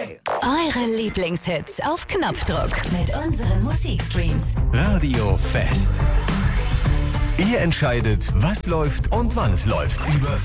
Eure Lieblingshits auf Knopfdruck mit unseren Musikstreams. Radio Fest. Ihr entscheidet, was läuft und wann es läuft. Über